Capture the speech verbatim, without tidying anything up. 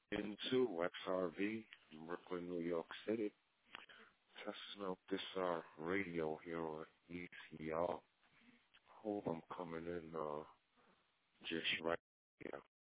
into X R V in Brooklyn, New York City. Testing out this uh, radio here on E C R. Hope I'm coming in uh, just right here.